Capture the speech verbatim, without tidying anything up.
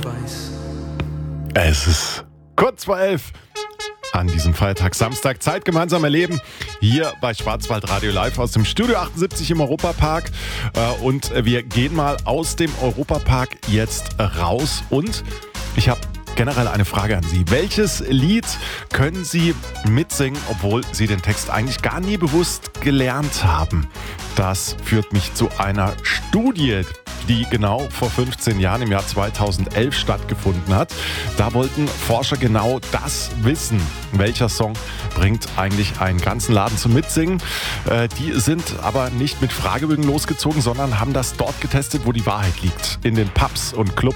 weiß. Es ist kurz vor elf an diesem Feiertag Samstag. Zeit gemeinsam erleben hier bei Schwarzwald Radio Live aus dem Studio achtundsiebzig im Europapark. Und wir gehen mal aus dem Europapark jetzt raus. Und ich habe generell eine Frage an Sie. Welches Lied können Sie mitsingen, obwohl Sie den Text eigentlich gar nie bewusst gelernt haben? Das führt mich zu einer Studie, die genau vor fünfzehn Jahren im Jahr zweitausendelf stattgefunden hat. Da wollten Forscher genau das wissen. Welcher Song bringt eigentlich einen ganzen Laden zum Mitsingen? Äh, die sind aber nicht mit Fragebögen losgezogen, sondern haben das dort getestet, wo die Wahrheit liegt. In den Pubs und Clubs